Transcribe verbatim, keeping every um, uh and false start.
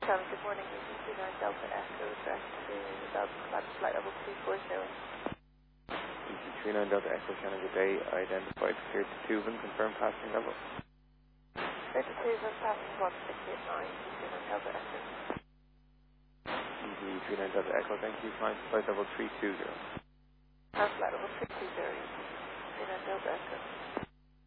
Charlie, good morning. This is two nine Delta Echo, address to Belgium Club, flight level two four zero. E C three nine Delta Echo, Shannon, good day. Identified clear to Tuvan, confirm passing level. Clear to Tuvan, passing one six eight nine, E C three nine Delta Echo. E C three nine Delta Echo, thank you. Climb to flight level three two zero. Flight level three two zero, E C three nine Delta Echo.